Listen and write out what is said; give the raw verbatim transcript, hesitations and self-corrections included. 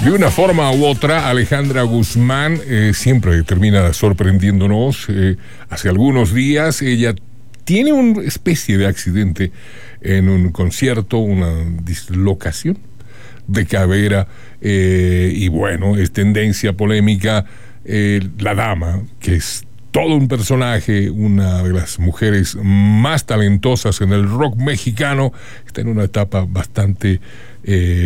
De una forma u otra, Alejandra Guzmán eh, siempre termina sorprendiéndonos. Eh, hace algunos días ella tiene una especie de accidente en un concierto, una dislocación de cadera, eh, y bueno, es tendencia polémica. Eh, la dama, que es todo un personaje, una de las mujeres más talentosas en el rock mexicano, está en una etapa bastante... Eh,